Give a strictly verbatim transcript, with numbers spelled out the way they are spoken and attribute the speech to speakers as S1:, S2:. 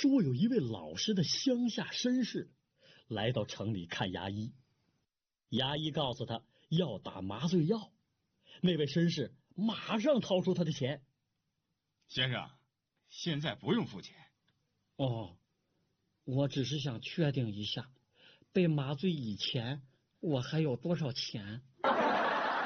S1: 说有一位老实的乡下绅士来到城里看牙医，牙医告诉他要打麻醉药，那位绅士马上掏出他的钱。
S2: 先生，现在不用付钱。
S1: 哦，我只是想确定一下，被麻醉以前我还有多少钱？